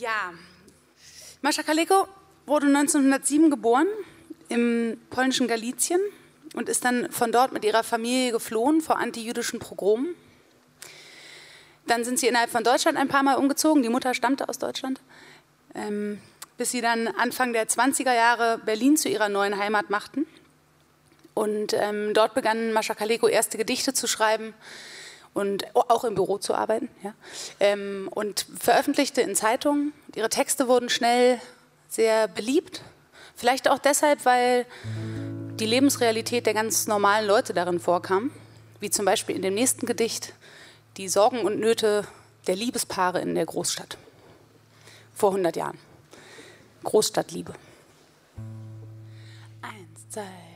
Ja, Mascha Kaleko wurde 1907 geboren im polnischen Galizien und ist dann von dort mit ihrer Familie geflohen vor antijüdischen Pogromen. Dann sind sie innerhalb von Deutschland ein paar Mal umgezogen. Die Mutter stammte aus Deutschland, bis sie dann Anfang der 20er Jahre Berlin zu ihrer neuen Heimat machten. Und dort begann Mascha Kaleko erste Gedichte zu schreiben und auch im Büro zu arbeiten. Ja. Und veröffentlichte in Zeitungen. Ihre Texte wurden schnell sehr beliebt. Vielleicht auch deshalb, weil die Lebensrealität der ganz normalen Leute darin vorkam. Wie zum Beispiel in dem nächsten Gedicht die Sorgen und Nöte der Liebespaare in der Großstadt. Vor 100 Jahren. Großstadtliebe. 1, 2,